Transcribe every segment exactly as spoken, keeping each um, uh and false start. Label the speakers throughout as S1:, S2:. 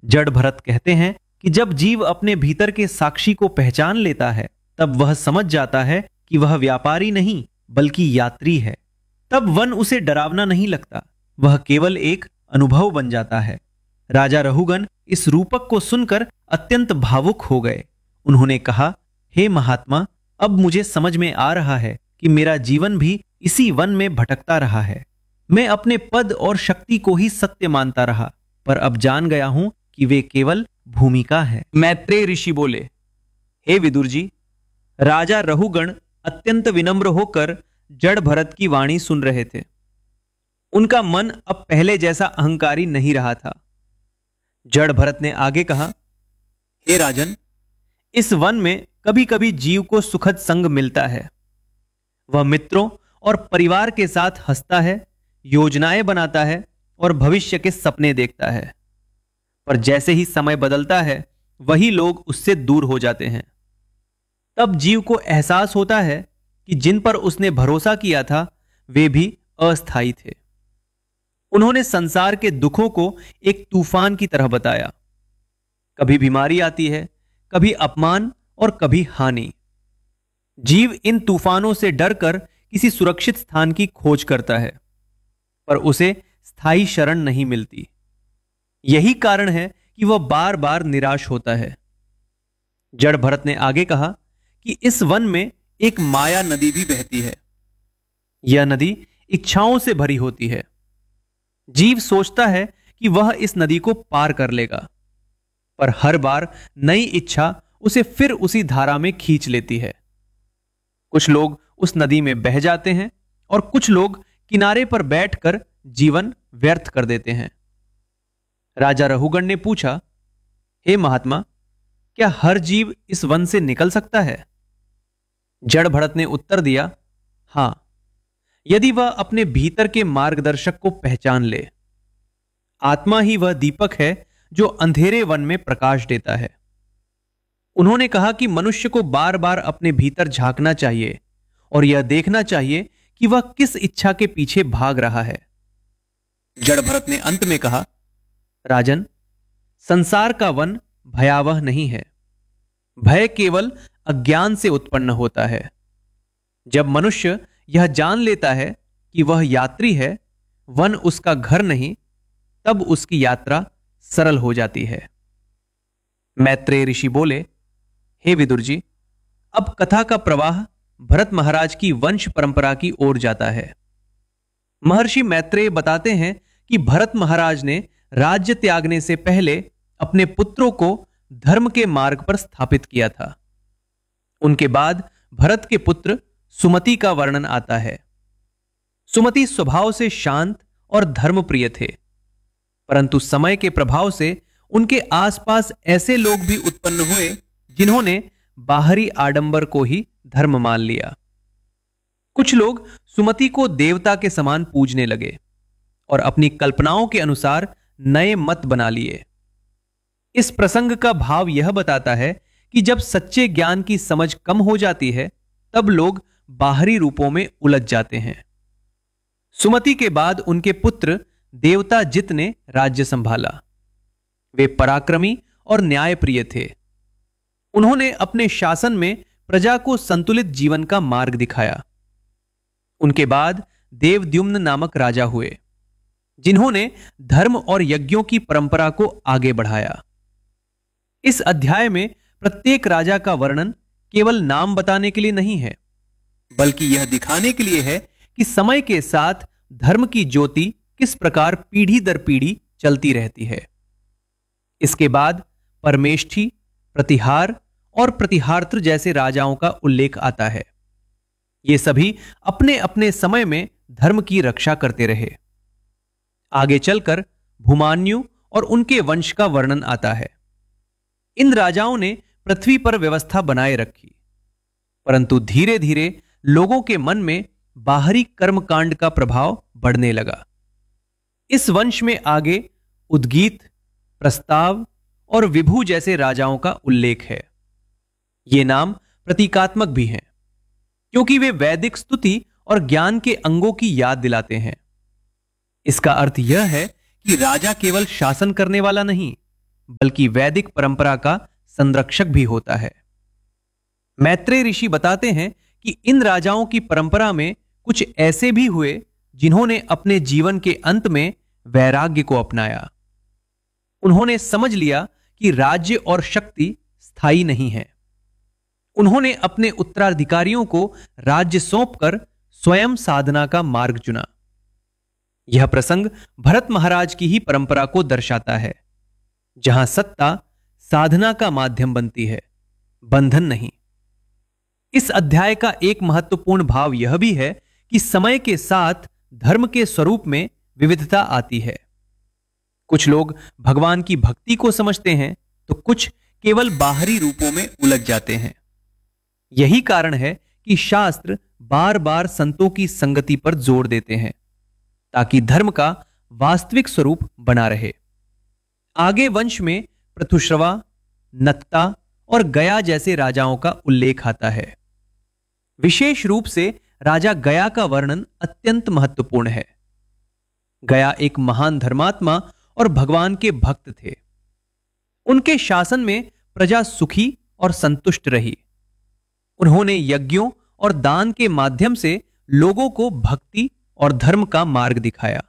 S1: जड़ भरत कहते हैं कि जब जीव अपने भीतर के साक्षी को पहचान लेता है तब वह समझ जाता है कि वह व्यापारी नहीं बल्कि यात्री है। तब वन उसे डरावना नहीं लगता, वह केवल एक अनुभव बन जाता है। राजा रहुगन इस रूपक को सुनकर अत्यंत भावुक हो गए। उन्होंने कहा, हे महात्मा, अब मुझे समझ में आ रहा है कि मेरा जीवन भी इसी वन में भटकता रहा है। मैं अपने पद और शक्ति को ही सत्य मानता रहा, पर अब जान गया हूं कि वे केवल भूमिका है।
S2: मैत्रेय ऋषि बोले, हे विदुर जी,
S1: राजा रहुगण अत्यंत विनम्र होकर जड़ भरत की वाणी सुन रहे थे। उनका मन अब पहले जैसा अहंकारी नहीं रहा था। जड़ भरत ने आगे कहा, हे राजन, इस वन में कभी कभी जीव को सुखद संग मिलता है। वह मित्रों और परिवार के साथ हंसता है, योजनाएं बनाता है और भविष्य के सपने देखता है। पर जैसे ही समय बदलता है वही लोग उससे दूर हो जाते हैं। तब जीव को एहसास होता है कि जिन पर उसने भरोसा किया था वे भी अस्थायी थे। उन्होंने संसार के दुखों को एक तूफान की तरह बताया। कभी बीमारी आती है, कभी अपमान और कभी हानि। जीव इन तूफानों से डरकर किसी सुरक्षित स्थान की खोज करता है, पर उसे स्थायी शरण नहीं मिलती। यही कारण है कि वह बार बार निराश होता है। जड़ भरत ने आगे कहा कि इस वन में एक माया नदी भी बहती है। यह नदी इच्छाओं से भरी होती है। जीव सोचता है कि वह इस नदी को पार कर लेगा, पर हर बार नई इच्छा उसे फिर उसी धारा में खींच लेती है। कुछ लोग उस नदी में बह जाते हैं और कुछ लोग किनारे पर बैठकर जीवन व्यर्थ कर देते हैं। राजा रहुगण ने पूछा, हे महात्मा, क्या हर जीव इस वन से निकल सकता है? जड़ भरत ने उत्तर दिया, हां, यदि वह अपने भीतर के मार्गदर्शक को पहचान ले। आत्मा ही वह दीपक है जो अंधेरे वन में प्रकाश देता है। उन्होंने कहा कि मनुष्य को बार बार अपने भीतर झांकना चाहिए और यह देखना चाहिए कि वह किस इच्छा के पीछे भाग रहा है। जड़ भरत ने अंत में कहा, राजन, संसार का वन भयावह नहीं है। भय केवल अज्ञान से उत्पन्न होता है। जब मनुष्य यह जान लेता है कि वह यात्री है, वन उसका घर नहीं, तब उसकी यात्रा सरल हो जाती है। मैत्रेय ऋषि बोले, हे विदुर जी, अब कथा का प्रवाह भरत महाराज की वंश परंपरा की ओर जाता है। महर्षि मैत्रेय बताते हैं कि भरत महाराज ने राज्य त्यागने से पहले अपने पुत्रों को धर्म के मार्ग पर स्थापित किया था। उनके बाद भरत के पुत्र सुमति का वर्णन आता है। सुमति स्वभाव से शांत और धर्मप्रिय थे, परंतु समय के प्रभाव से उनके आसपास ऐसे लोग भी उत्पन्न हुए जिन्होंने बाहरी आडंबर को ही धर्म मान लिया। कुछ लोग सुमति को देवता के समान पूजने लगे और अपनी कल्पनाओं के अनुसार नए मत बना लिए। इस प्रसंग का भाव यह बताता है कि जब सच्चे ज्ञान की समझ कम हो जाती है तब लोग बाहरी रूपों में उलझ जाते हैं। सुमति के बाद उनके पुत्र देवता जित ने राज्य संभाला। वे पराक्रमी और न्यायप्रिय थे। उन्होंने अपने शासन में प्रजा को संतुलित जीवन का मार्ग दिखाया। उनके बाद देवद्युम्न नामक राजा हुए, जिन्होंने धर्म और यज्ञों की परंपरा को आगे बढ़ाया। इस अध्याय में प्रत्येक राजा का वर्णन केवल नाम बताने के लिए नहीं है, बल्कि यह दिखाने के लिए है कि समय के साथ धर्म की ज्योति किस प्रकार पीढ़ी दर पीढ़ी चलती रहती है। इसके बाद परमेष्ठी, प्रतिहार और प्रतिहार्त्र जैसे राजाओं का उल्लेख आता है। ये सभी अपने अपने समय में धर्म की रक्षा करते रहे। आगे चलकर भूमान्यु और उनके वंश का वर्णन आता है। इन राजाओं ने पृथ्वी पर व्यवस्था बनाए रखी, परंतु धीरे धीरे लोगों के मन में बाहरी कर्मकांड का प्रभाव बढ़ने लगा। इस वंश में आगे उद्गीत, प्रस्ताव और विभु जैसे राजाओं का उल्लेख है। ये नाम प्रतीकात्मक भी हैं, क्योंकि वे वैदिक स्तुति और ज्ञान के अंगों की याद दिलाते हैं। इसका अर्थ यह है कि राजा केवल शासन करने वाला नहीं, बल्कि वैदिक परंपरा का संरक्षक भी होता है। मैत्रेय ऋषि बताते हैं कि इन राजाओं की परंपरा में कुछ ऐसे भी हुए जिन्होंने अपने जीवन के अंत में वैराग्य को अपनाया। उन्होंने समझ लिया कि राज्य और शक्ति स्थायी नहीं है। उन्होंने अपने उत्तराधिकारियों को राज्य सौंपकर स्वयं साधना का मार्ग चुना। यह प्रसंग भरत महाराज की ही परंपरा को दर्शाता है, जहां सत्ता साधना का माध्यम बनती है, बंधन नहीं। इस अध्याय का एक महत्वपूर्ण भाव यह भी है कि समय के साथ धर्म के स्वरूप में विविधता आती है। कुछ लोग भगवान की भक्ति को समझते हैं तो कुछ केवल बाहरी रूपों में उलझ जाते हैं। यही कारण है कि शास्त्र बार बार संतों की संगति पर जोर देते हैं ताकि धर्म का वास्तविक स्वरूप बना रहे। आगे वंश में पृथुश्रवा, नत्ता और गया जैसे राजाओं का उल्लेख आता है। विशेष रूप से राजा गया का वर्णन अत्यंत महत्वपूर्ण है। गया एक महान धर्मात्मा और भगवान के भक्त थे। उनके शासन में प्रजा सुखी और संतुष्ट रही। उन्होंने यज्ञों और दान के माध्यम से लोगों को भक्ति और धर्म का मार्ग दिखाया।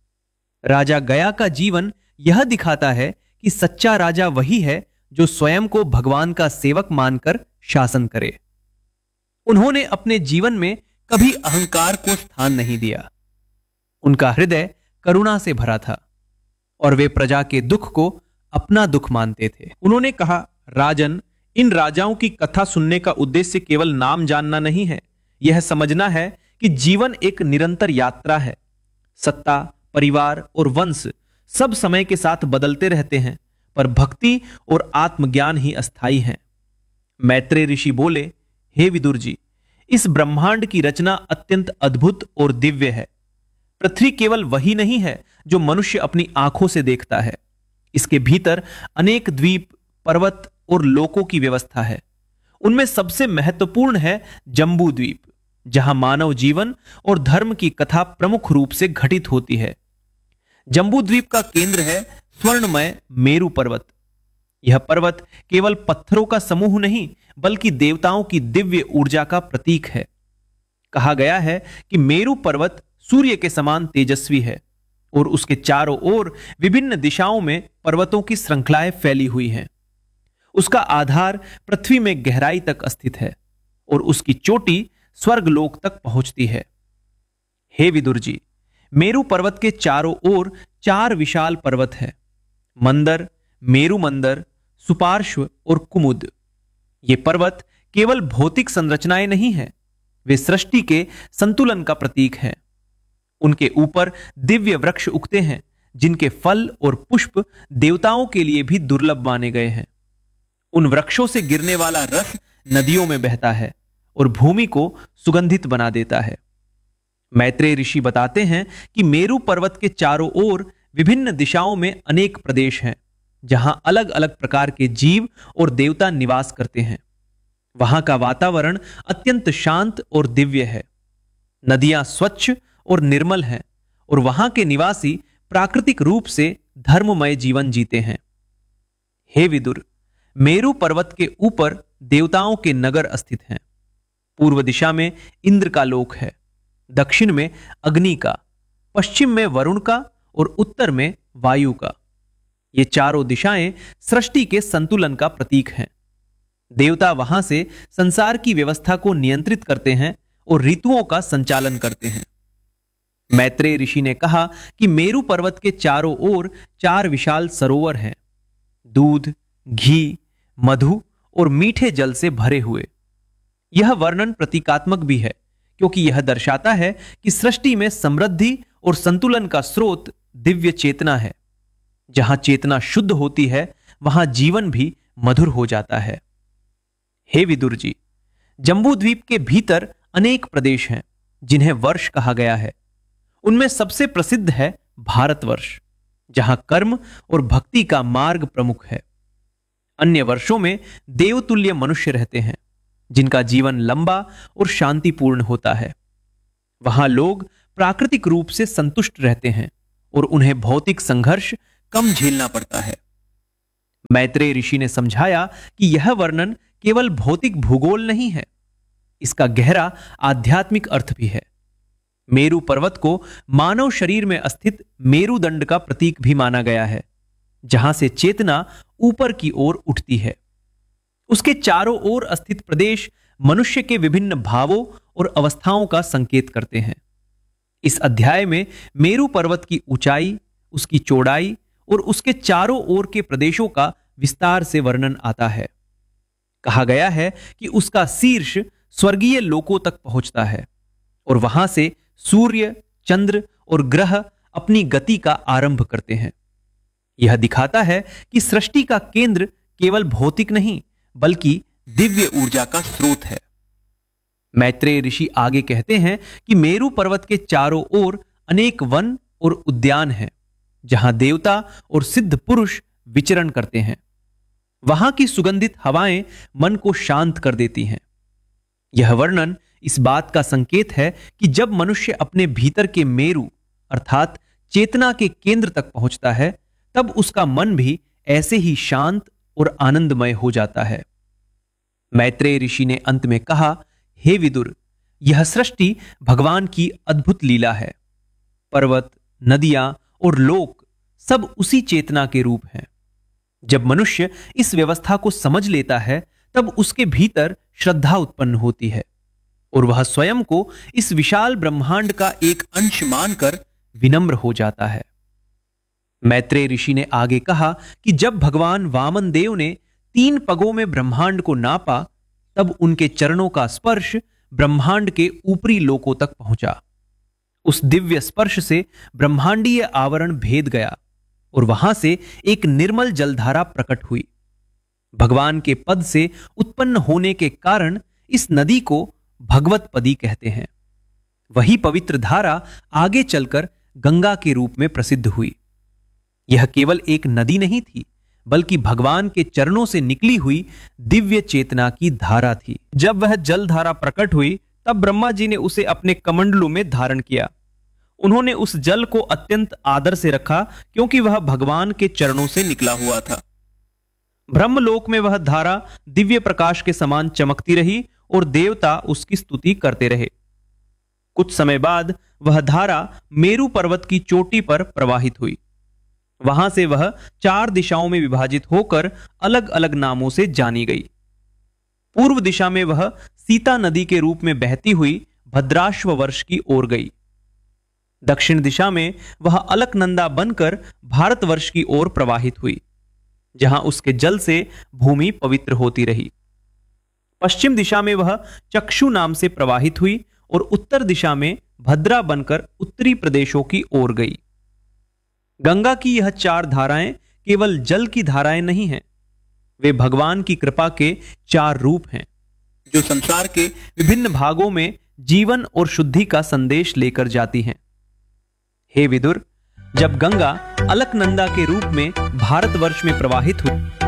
S1: राजा गया का जीवन यह दिखाता है कि सच्चा राजा वही है जो स्वयं को भगवान का सेवक मानकर शासन करे। उन्होंने अपने जीवन में कभी अहंकार को स्थान नहीं दिया। उनका हृदय करुणा से भरा था और वे प्रजा के दुख को अपना दुख मानते थे।
S2: उन्होंने कहा, राजन, इन राजाओं की कथा सुनने का उद्देश्य केवल नाम जानना नहीं है, यह समझना है कि जीवन एक निरंतर यात्रा है। सत्ता, परिवार और वंश सब समय के साथ बदलते रहते हैं, पर भक्ति और आत्मज्ञान ही अस्थायी हैं। मैत्रेय ऋषि बोले, हे विदुर जी, इस ब्रह्मांड की रचना अत्यंत अद्भुत और दिव्य है। पृथ्वी केवल वही नहीं है जो मनुष्य अपनी आंखों से देखता है। इसके भीतर अनेक द्वीप, पर्वत और लोकों की व्यवस्था है। उनमें सबसे महत्वपूर्ण है जम्बू द्वीप, जहां मानव जीवन और धर्म की कथा प्रमुख रूप से घटित होती है। जम्बू द्वीप का केंद्र है स्वर्णमय मेरु पर्वत। यह पर्वत केवल पत्थरों का समूह नहीं, बल्कि देवताओं की दिव्य ऊर्जा का प्रतीक है। कहा गया है कि मेरु पर्वत सूर्य के समान तेजस्वी है और उसके चारों ओर विभिन्न दिशाओं में पर्वतों की श्रृंखलाएं फैली हुई हैं। उसका आधार पृथ्वी में गहराई तक स्थित है और उसकी चोटी स्वर्गलोक तक पहुंचती है। हे विदुर जी, मेरु पर्वत के चारों ओर चार विशाल पर्वत हैं, मंदर, मेरु मंदर, सुपार्श्व और कुमुद। ये पर्वत केवल भौतिक संरचनाएं नहीं हैं, वे सृष्टि के संतुलन का प्रतीक हैं। उनके ऊपर दिव्य वृक्ष उगते हैं, जिनके फल और पुष्प देवताओं के लिए भी दुर्लभ माने गए हैं। उन वृक्षों से गिरने वाला रस नदियों में बहता है और भूमि को सुगंधित बना देता है। मैत्रेय ऋषि बताते हैं कि मेरु पर्वत के चारों ओर विभिन्न दिशाओं में अनेक प्रदेश हैं, जहां अलग अलग प्रकार के जीव और देवता निवास करते हैं। वहां का वातावरण अत्यंत शांत और दिव्य है। नदियां स्वच्छ और निर्मल हैं और वहां के निवासी प्राकृतिक रूप से धर्ममय जीवन जीते हैं। हे विदुर, मेरु पर्वत के ऊपर देवताओं के नगर स्थित हैं। पूर्व दिशा में इंद्र का लोक है, दक्षिण में अग्नि का, पश्चिम में वरुण का और उत्तर में वायु का। ये चारों दिशाएं सृष्टि के संतुलन का प्रतीक हैं। देवता वहां से संसार की व्यवस्था को नियंत्रित करते हैं और ऋतुओं का संचालन करते हैं। मैत्रेय ऋषि ने कहा कि मेरु पर्वत के चारों ओर चार विशाल सरोवर हैं, दूध, घी, मधु और मीठे जल से भरे हुए। यह वर्णन प्रतीकात्मक भी है, क्योंकि यह दर्शाता है कि सृष्टि में समृद्धि और संतुलन का स्रोत दिव्य चेतना है। जहां चेतना शुद्ध होती है, वहां जीवन भी मधुर हो जाता है। हे विदुर जी, जम्बू द्वीप के भीतर अनेक प्रदेश हैं, जिन्हें वर्ष कहा गया है। उनमें सबसे प्रसिद्ध है भारतवर्ष, जहां कर्म और भक्ति का मार्ग प्रमुख है। अन्य वर्षों में देवतुल्य मनुष्य रहते हैं, जिनका जीवन लंबा और शांतिपूर्ण होता है। वहां लोग प्राकृतिक रूप से संतुष्ट रहते हैं और उन्हें भौतिक संघर्ष कम झेलना पड़ता है।
S1: मैत्रेय ऋषि ने समझाया कि यह वर्णन केवल भौतिक भूगोल नहीं है, इसका गहरा आध्यात्मिक अर्थ भी है। मेरु पर्वत को मानव शरीर में स्थित मेरुदंड का प्रतीक भी माना गया है, जहां से चेतना ऊपर की ओर उठती है। उसके चारों ओर स्थित प्रदेश मनुष्य के विभिन्न भावों और अवस्थाओं का संकेत करते हैं। इस अध्याय में मेरु पर्वत की ऊंचाई, उसकी चौड़ाई और उसके चारों ओर के प्रदेशों का विस्तार से वर्णन आता है। कहा गया है कि उसका शीर्ष स्वर्गीय लोकों तक पहुंचता है और वहां से सूर्य, चंद्र और ग्रह अपनी गति का आरंभ करते हैं। यह दिखाता है कि सृष्टि का केंद्र केवल भौतिक नहीं बल्कि दिव्य ऊर्जा का स्रोत है। मैत्रेय ऋषि आगे कहते हैं कि मेरु पर्वत के चारों ओर अनेक वन और उद्यान हैं, जहां देवता और सिद्ध पुरुष विचरण करते हैं। वहां की सुगंधित हवाएं मन को शांत कर देती हैं। यह वर्णन इस बात का संकेत है कि जब मनुष्य अपने भीतर के मेरु अर्थात चेतना के केंद्र तक पहुंचता है, तब उसका मन भी ऐसे ही शांत और आनंदमय हो जाता है। मैत्रेय ऋषि ने अंत में कहा, हे विदुर, यह सृष्टि भगवान की अद्भुत लीला है। पर्वत, नदियां और लोक सब उसी चेतना के रूप हैं। जब मनुष्य इस व्यवस्था को समझ लेता है, तब उसके भीतर श्रद्धा उत्पन्न होती है और वह स्वयं को इस विशाल ब्रह्मांड का एक अंश मानकर विनम्र हो जाता है। मैत्रेय ऋषि ने आगे कहा कि जब भगवान वामन देव ने तीन पगों में ब्रह्मांड को नापा, तब उनके चरणों का स्पर्श ब्रह्मांड के ऊपरी लोकों तक पहुंचा। उस दिव्य स्पर्श से ब्रह्मांडीय आवरण भेद गया और वहां से एक निर्मल जलधारा प्रकट हुई। भगवान के पद से उत्पन्न होने के कारण इस नदी को भगवत पदी कहते हैं। वही पवित्र धारा आगे चलकर गंगा के रूप में प्रसिद्ध हुई। यह केवल एक नदी नहीं थी, बल्कि भगवान के चरणों से निकली हुई दिव्य चेतना की धारा थी। जब वह जलधारा प्रकट हुई, तब ब्रह्मा जी ने उसे अपने कमंडलू में धारण किया। उन्होंने उस जल को अत्यंत आदर से रखा, क्योंकि वह भगवान के चरणों से निकला हुआ था। ब्रह्मलोक में वह धारा दिव्य प्रकाश के समान चमकती रही और देवता उसकी स्तुति करते रहे। कुछ समय बाद वह धारा मेरु पर्वत की चोटी पर प्रवाहित हुई। वहां से वह चार दिशाओं में विभाजित होकर अलग अलग नामों से जानी गई। पूर्व दिशा में वह सीता नदी के रूप में बहती हुई भद्राश्व वर्ष की ओर गई। दक्षिण दिशा में वह अलकनंदा बनकर भारतवर्ष की ओर प्रवाहित हुई, जहां उसके जल से भूमि पवित्र होती रही। पश्चिम दिशा में वह चक्षु नाम से प्रवाहित हुई और उत्तर दिशा में भद्रा बनकर उत्तरी प्रदेशों की ओर गई। गंगा की यह चार धाराएं केवल जल की धाराएं नहीं हैं, वे भगवान की कृपा के चार रूप हैं, जो संसार के विभिन्न भागों में जीवन और शुद्धि का संदेश लेकर जाती हैं। हे विदुर, जब गंगा अलकनंदा के रूप में भारतवर्ष में प्रवाहित हुई,